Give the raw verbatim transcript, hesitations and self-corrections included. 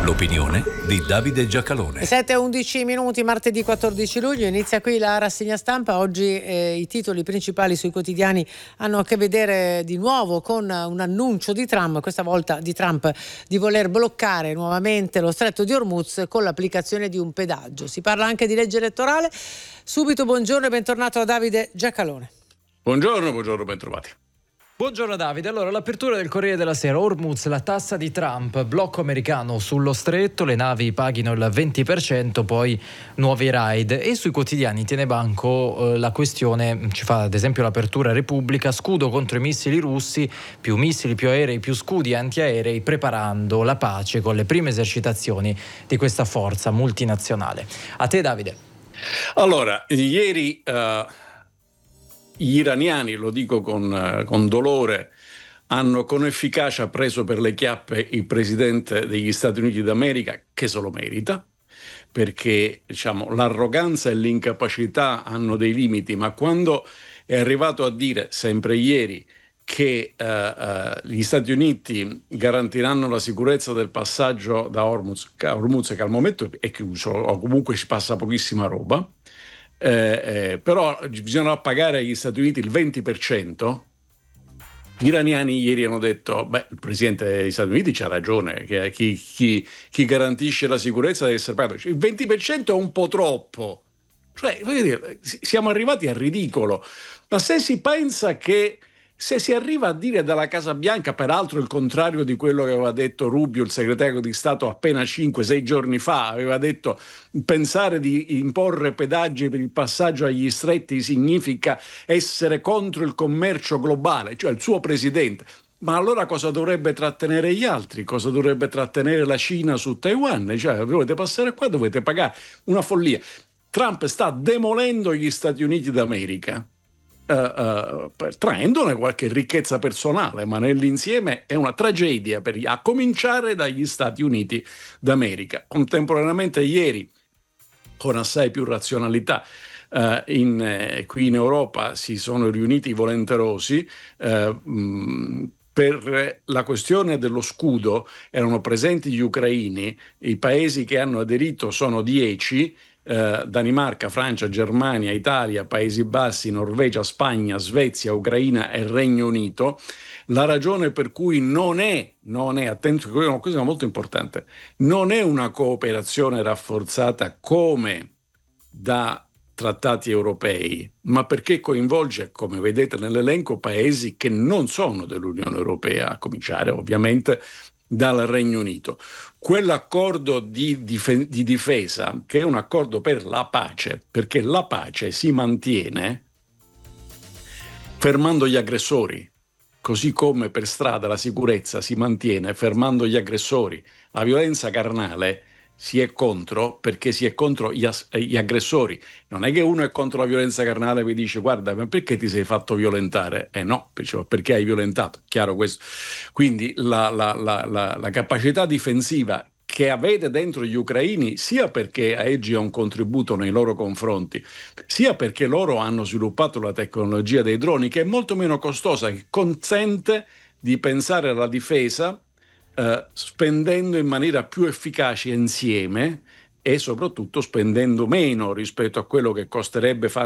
L'opinione di Davide Giacalone. sette e undici minuti, martedì quattordici luglio, inizia qui la rassegna stampa. Oggi eh, i titoli principali sui quotidiani hanno a che vedere di nuovo con un annuncio di Trump, questa volta di Trump di voler bloccare nuovamente lo stretto di Hormuz con l'applicazione di un pedaggio. Si parla anche di legge elettorale. Subito buongiorno e bentornato a Davide Giacalone. Buongiorno, buongiorno, bentrovati. Buongiorno Davide, allora l'apertura del Corriere della Sera, Hormuz, la tassa di Trump, blocco americano sullo stretto, le navi paghino il venti per cento, poi nuovi raid, e sui quotidiani tiene banco eh, la questione, ci fa ad esempio l'apertura Repubblica, scudo contro i missili russi, più missili, più aerei, più scudi antiaerei, preparando la pace con le prime esercitazioni di questa forza multinazionale. A te Davide. Allora, ieri... Uh... Gli iraniani, lo dico con, con dolore, hanno con efficacia preso per le chiappe il presidente degli Stati Uniti d'America, che se lo merita, perché diciamo, l'arroganza e l'incapacità hanno dei limiti, ma quando è arrivato a dire, sempre ieri, che uh, uh, gli Stati Uniti garantiranno la sicurezza del passaggio da Hormuz, Hormuz che al momento è chiuso, o comunque ci passa pochissima roba, Eh, eh, però bisognerà pagare agli Stati Uniti il venti per cento. Gli iraniani ieri hanno detto: beh, il presidente degli Stati Uniti c'ha ragione, che chi, chi, chi garantisce la sicurezza deve essere pagato. Il venti per cento è un po' troppo, cioè voglio dire, siamo arrivati al ridicolo. Ma se si pensa che se si arriva a dire dalla Casa Bianca, peraltro il contrario di quello che aveva detto Rubio, il segretario di Stato, appena cinque sei giorni fa, aveva detto pensare di imporre pedaggi per il passaggio agli stretti significa essere contro il commercio globale, cioè il suo presidente. Ma allora cosa dovrebbe trattenere gli altri? Cosa dovrebbe trattenere la Cina su Taiwan? Cioè, dovete passare qua, dovete pagare. Una follia. Trump sta demolendo gli Stati Uniti d'America. Uh, uh, traendone qualche ricchezza personale, ma nell'insieme è una tragedia per gli, a cominciare dagli Stati Uniti d'America. Contemporaneamente ieri, con assai più razionalità, uh, in, eh, qui in Europa si sono riuniti i volenterosi uh, mh, per la questione dello scudo. Erano presenti gli ucraini, i paesi che hanno aderito sono dieci. Eh, Danimarca, Francia, Germania, Italia, Paesi Bassi, Norvegia, Spagna, Svezia, Ucraina e Regno Unito. La ragione per cui non è, non è, attento, questo è molto importante, non è una cooperazione rafforzata come da trattati europei, ma perché coinvolge, come vedete nell'elenco, paesi che non sono dell'Unione Europea, a cominciare ovviamente dal Regno Unito. Quell'accordo di, dif- di difesa, che è un accordo per la pace, perché la pace si mantiene fermando gli aggressori, così come per strada la sicurezza si mantiene fermando gli aggressori. La violenza carnale si è contro perché si è contro gli, as- gli aggressori. Non è che uno è contro la violenza carnale e vi dice: guarda, ma perché ti sei fatto violentare? Eh no, perché hai violentato, chiaro questo. Quindi la, la, la, la, la capacità difensiva che avete dentro gli ucraini, sia perché a Eggi ha un contributo nei loro confronti, sia perché loro hanno sviluppato la tecnologia dei droni, che è molto meno costosa, che consente di pensare alla difesa Uh, spendendo in maniera più efficace insieme e soprattutto spendendo meno rispetto a quello che costerebbe fare